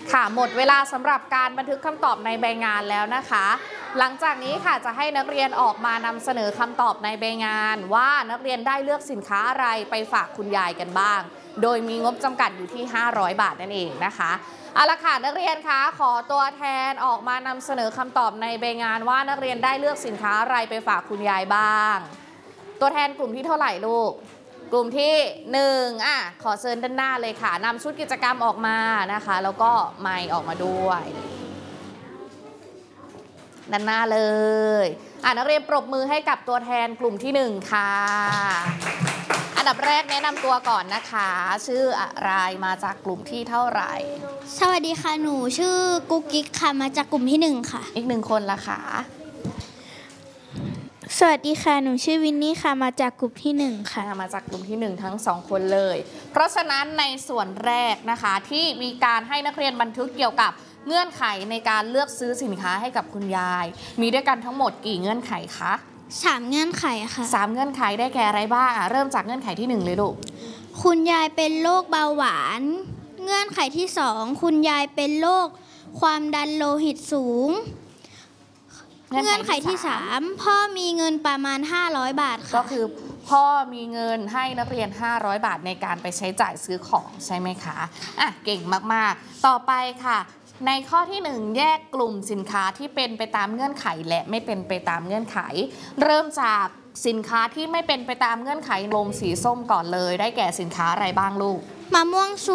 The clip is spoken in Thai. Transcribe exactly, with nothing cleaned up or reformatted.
ค่ะหมดเวลาสำหรับการบันทึกคำตอบในใบงานแล้วนะคะ หลังจากนี้ค่ะจะให้นักเรียนออกมานำเสนอคำตอบในใบงานว่านักเรียนได้เลือกสินค้าอะไรไปฝากคุณยายกันบ้าง โดยมีงบจำกัดอยู่ที่ห้าร้อยบาทนั่นเองนะคะเอาละค่ะนักเรียนคะขอตัวแทนออกมานำเสนอคำตอบในใบงานว่านักเรียนได้เลือกสินค้าอะไรไปฝากคุณยายบ้างตัวแทนกลุ่มที่เท่าไหร่ลูกกลุ่มที่หนึ่งอ่ะขอเชิญด้านหน้าเลยค่ะนำชุดกิจกรรมออกมานะคะแล้วก็ไมค์ออกมาด้วยด้านหน้าเลยอ่ะนักเรียนปรบมือให้กับตัวแทนกลุ่มที่หนึ่งค่ะอันดับแรกแนะนำตัวก่อนนะคะชื่ออะไรมาจากกลุ่มที่เท่าไหร่สวัสดีค่ะหนูชื่อกุ๊กกิ๊กค่ะมาจากกลุ่มที่หนึ่งค่ะอีกหนึ่งคนละค่ะสวัสดีค่ะหนูชื่อวินนี่ค่ะมาจากกลุ่มที่หนึ่งค่ะมาจากกลุ่มที่หนึ่งทั้งสองคนเลยเพราะฉะนั้นในส่วนแรกนะคะที่มีการให้นักเรียนบันทึกเกี่ยวกับเงื่อนไขในการเลือกซื้อสินค้าให้กับคุณยายมีด้วยกันทั้งหมดกี่เงื่อนไขคะสามเงื่อนไขค่ะสามเงื่อนไขได้แก่อะไรบ้างเริ่มจากเงื่อนไขที่หนึ่งเลยลูกคุณยายเป็นโรคเบาหวานเงื่อนไขที่สองคุณยายเป็นโรคความดันโลหิตสูงเงื่อนไขที่สามพ่อมีเงินประมาณห้าร้อยบาทค่ะก็คือพ่อมีเงินให้นักเรียนห้าร้อยบาทในการไปใช้จ่ายซื้อของใช่ไหมคะอ่ะเก่งมากๆต่อไปค่ะในข้อที่หนึ่งแยกกลุ่มสินค้าที่เป็นไปตามเงื่อนไขและไม่เป็นไปตามเงื่อนไขเริ่มจากสินค้าที่ไม่เป็นไปตามเงื่อนไขลงสีส้มก่อนเลยได้แก่สินค้าอะไรบ้างลูกมะม่วงสุ